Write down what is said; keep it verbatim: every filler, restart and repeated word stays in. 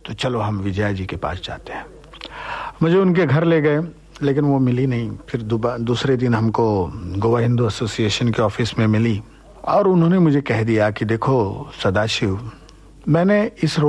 तो चलो हम विजया जी के पास जाते हैं। मुझे उनके घर ले गए, लेकिन वो मिली नहीं। फिर दूसरे दिन हमको गोवा हिंदू एसोसिएशन के ऑफिस में मिली और उन्होंने मुझे कह दिया कि देखो सदाशिव, मैंने इस